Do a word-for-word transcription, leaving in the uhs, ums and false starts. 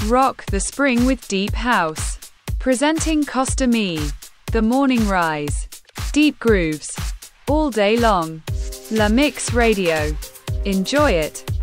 Rock the spring with deep house. Presenting Costa Me. The morning rise. Deep grooves. All day long. La Mix Radio. Enjoy it.